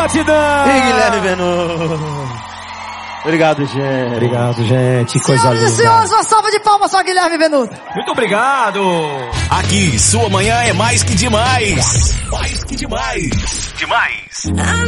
Gratidão! E Guilherme Benuto. Obrigado, gente. Obrigado, gente. Coisa linda. Senhoras e senhores, uma salva de palmas para Guilherme Benuto. Muito obrigado. Aqui, sua manhã é mais que demais. Mais que demais. Demais.